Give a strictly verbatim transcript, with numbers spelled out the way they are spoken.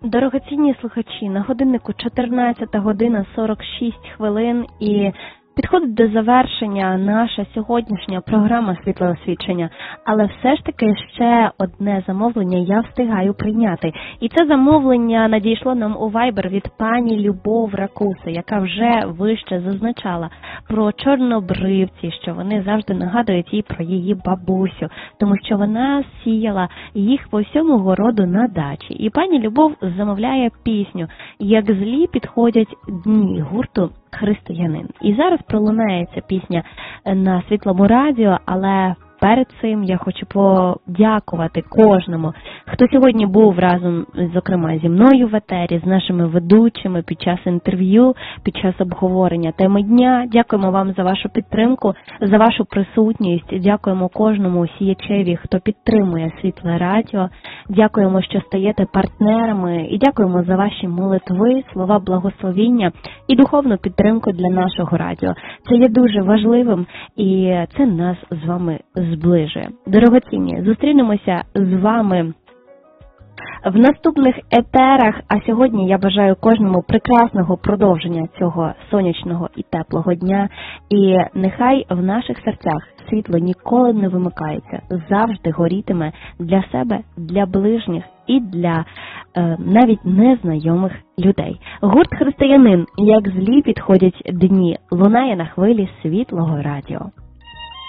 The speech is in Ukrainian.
Дорогоцінні слухачі, на годиннику чотирнадцята година сорок шість хвилин і підходить до завершення наша сьогоднішня програма «Світле освічення». Але все ж таки ще одне замовлення я встигаю прийняти. І це замовлення надійшло нам у Viber від пані Любов Ракуси, яка вже вище зазначала про чорнобривці, що вони завжди нагадують їй про її бабусю, тому що вона сіяла їх по всьому городу на дачі. І пані Любов замовляє пісню «Як злі підходять дні» гурту «Християнин». І зараз пролунає ця пісня на Світлому радіо, але перед цим я хочу подякувати кожному, хто сьогодні був разом, зокрема, зі мною в етері, з нашими ведучими під час інтерв'ю, під час обговорення теми дня. Дякуємо вам за вашу підтримку, за вашу присутність. Дякуємо кожному сіячеві, хто підтримує Світле радіо. Дякуємо, що стаєте партнерами. І дякуємо за ваші молитви, слова благословіння і духовну підтримку для нашого радіо. Це є дуже важливим і це нас з вами зближує. Дорогоцінні, зустрінемося з вами в наступних етерах, а сьогодні я бажаю кожному прекрасного продовження цього сонячного і теплого дня. І нехай в наших серцях світло ніколи не вимикається, завжди горітиме для себе, для ближніх і для е, навіть незнайомих людей. Гурт «Християнин», як злі підходять дні, лунає на хвилі Світлого радіо.